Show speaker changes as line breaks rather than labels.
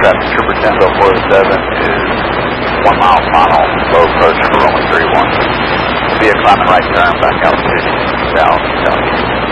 traffic, Trooper 10-407 is 1 mile final, low approach for runway 31. Be a climbing right turn back out to south.